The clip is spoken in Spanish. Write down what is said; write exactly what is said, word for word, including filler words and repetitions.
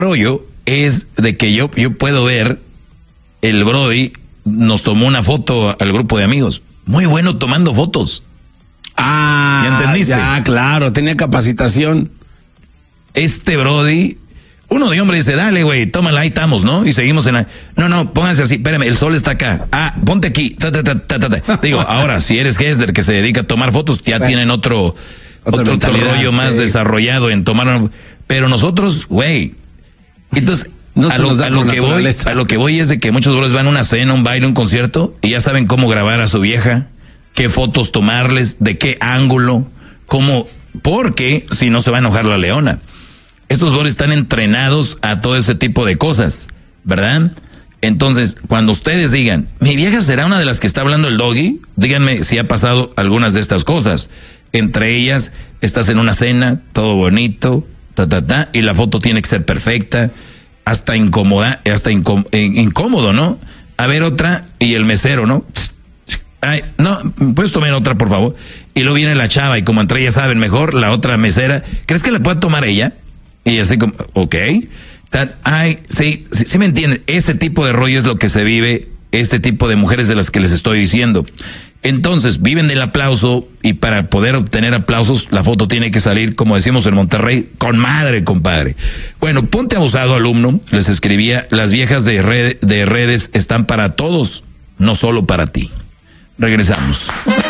rollo es de que yo, yo puedo ver, el Brody nos tomó una foto al grupo de amigos. Muy bueno tomando fotos. Ah, ¿ya entendiste? Ya, claro, tenía capacitación. Este Brody, uno de hombre dice, dale, güey, tómala, ahí estamos, ¿no? Y seguimos en la... No, no, pónganse así, espérame, el sol está acá. Ah, ponte aquí. Ta, ta, ta, ta, ta. Digo, ahora, si eres Hesder que se dedica a tomar fotos, ya bueno, tienen otro, otro, otro rollo más sí. desarrollado en tomar... Pero nosotros, güey, entonces... No a, lo, a, lo que voy, a lo que voy es de que muchos brothers van a una cena, un baile, un concierto, y ya saben cómo grabar a su vieja, qué fotos tomarles, de qué ángulo, cómo, porque si no se va a enojar la leona. Estos brothers están entrenados a todo ese tipo de cosas, ¿verdad? Entonces, cuando ustedes digan, mi vieja será una de las que está hablando el Doggy, díganme si ha pasado algunas de estas cosas. Entre ellas, estás en una cena, todo bonito, ta, ta, ta, y la foto tiene que ser perfecta, hasta incómoda, hasta incó, incómodo, ¿no? A ver otra, y el mesero, ¿no? Ay, no, ¿puedes tomar otra, por favor? Y luego viene la chava, y como entre ellas saben mejor, la otra mesera, ¿crees que la pueda tomar ella? Y así como, ok. That, ay, sí, sí, sí me entienden. Ese tipo de rollo es lo que se vive, este tipo de mujeres de las que les estoy diciendo. Entonces, viven del aplauso, y para poder obtener aplausos, la foto tiene que salir, como decimos en Monterrey, con madre, compadre. Bueno, ponte abusado, alumno. Les escribía, las viejas de, red, de redes están para todos, no solo para ti. Regresamos.